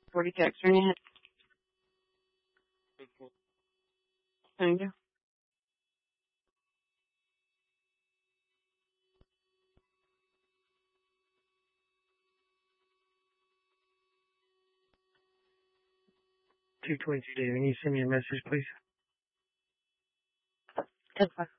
40 texting it. Thank you. $222, Dave. Can you send me a message, please? That's fine.